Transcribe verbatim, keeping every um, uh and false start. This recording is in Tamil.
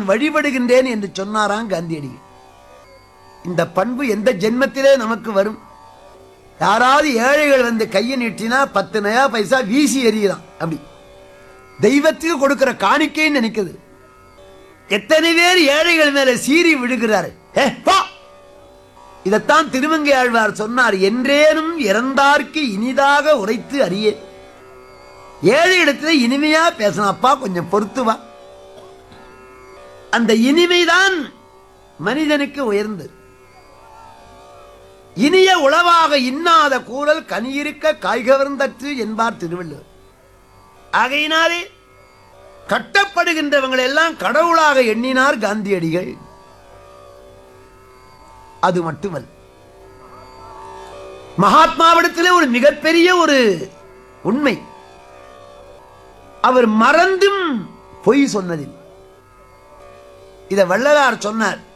வழிபடுகின்றேன் என்று சொன்னாராம் காந்தியடிகள். இந்த பண்பு எந்த ஜென்மத்திலே நமக்கு வரும்? யாராவது ஏழைகள் வந்து கையை நீட்டினா பத்து நயா பைசா வீசி எறியலாம். அப்படி தெய்வத்துக்கு கொடுக்கிற காணிக்கைன்னு நினைக்குது. எத்தனை பேர் ஏழைகள் மேல சீறி விழுகிறார். இதைத்தான் திருமங்கை ஆழ்வார் சொன்னார், என்றேனும் இறந்தார்க்கு இனிதாக உரைத்து அறிய. ஏழை இடத்துல இனிமையா பேசணும், அப்பா கொஞ்சம் பொறுத்து வா. அந்த இனிமைதான் மனிதனுக்கு உயர்ந்தது. இனிய உளவாக இன்னாத கூறல் கனியிருக்க காய்கவர்ந்தற்று என்பார் திருவள்ளுவர். ஆகையினாலே கட்டப்படுகின்றவங்களை எல்லாம் கடவுளாக எண்ணினார் காந்தியடிகள். அது மட்டுமல்ல, மகாத்மாவிடத்திலே ஒரு மிகப்பெரிய ஒரு உண்மை, அவர் மறந்தும் பொய் சொன்னதில்லை. இதை வள்ளலார் சொன்னார்.